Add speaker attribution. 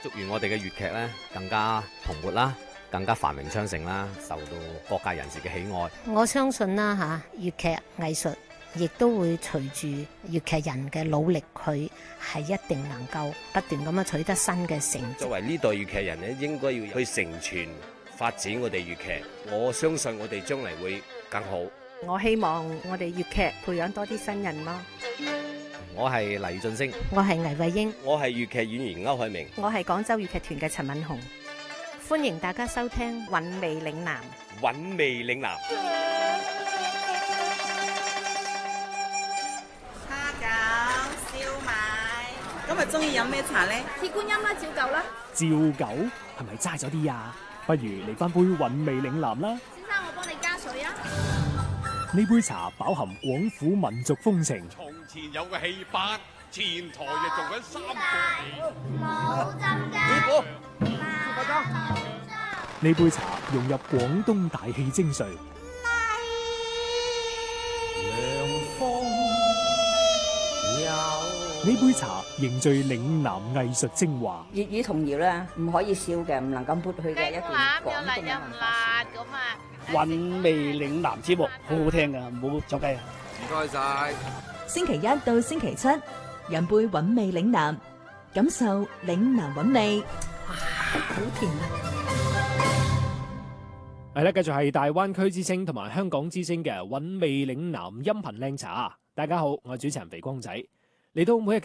Speaker 1: 祝願我哋嘅粵劇咧更加蓬勃啦，更加繁榮昌盛啦，受到各界人士嘅喜愛。
Speaker 2: 我相信啦嚇，粵劇藝術亦都會隨住粵劇人嘅努力，佢係一定能夠不斷咁樣取得新嘅成績。
Speaker 3: 作為呢代粵劇人咧，應該要去承傳發展我哋粵劇。我相信我哋將來會更好。
Speaker 4: 我希望我哋粵劇培養多啲新人咯。
Speaker 1: 我係黎俊升，
Speaker 2: 我係倪慧英，
Speaker 3: 我係粵劇演員歐海明，
Speaker 4: 我係廣州粵劇團嘅陳敏紅。
Speaker 2: 歡迎大家收聽《
Speaker 4: 韻味嶺南》。
Speaker 3: 韻味嶺南。
Speaker 5: 蝦餃、燒賣。今日中意飲咩茶呢？
Speaker 6: 鐵觀音啦，照舊啦。
Speaker 7: 照舊係咪齋咗啲啊？不如嚟翻杯韻味嶺南啦。
Speaker 6: 先生，我幫你加水啊。
Speaker 7: 呢杯茶飽含廣府民族風情。
Speaker 8: 從前有個戲班，前台就做緊三個戲。
Speaker 6: 冇浸㗎。
Speaker 7: 呢杯茶融入廣東大戲精髓。呢杯茶凝聚嶺南藝術精華。
Speaker 9: 粵語童謠咧，唔可以少嘅，唔能夠抹去嘅一段廣東嘅文化。
Speaker 10: 韻味嶺南節目好好聽㗎，唔好走雞啊！
Speaker 8: 唔該晒。
Speaker 11: 星期一到星期七，飲杯韻味嶺南，感受嶺南韻味。
Speaker 2: 哇，好甜啊！
Speaker 7: 係啦，繼續係大灣區之聲同埋香港之聲嘅韻味嶺南音頻靚茶。大家好，我係主持人肥光仔，嚟到每日嘅